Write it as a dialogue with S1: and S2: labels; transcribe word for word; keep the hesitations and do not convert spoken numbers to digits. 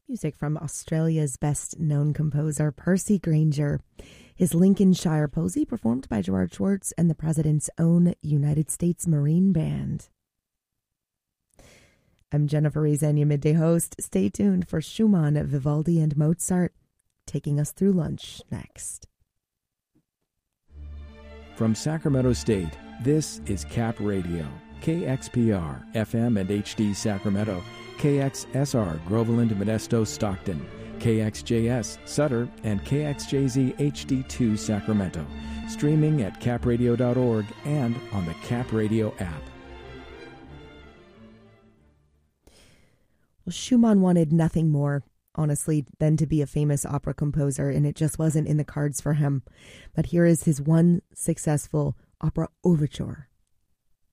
S1: Music from Australia's best-known composer, Percy Grainger. His Lincolnshire Posy, performed by Gerard Schwartz and the President's own United States Marine Band. I'm Jennifer Rezen, your midday host. Stay tuned for Schumann, Vivaldi, and Mozart, taking us through lunch next.
S2: From Sacramento State, this is Cap Radio, K X P R, F M and H D Sacramento, K X S R, Groveland, Modesto, Stockton, K X J S, Sutter, and K X J Z H D two, Sacramento. Streaming at cap radio dot org and on the Cap Radio app.
S1: Well, Schumann wanted nothing more, honestly, than to be a famous opera composer, and it just wasn't in the cards for him. But here is his one successful opera overture.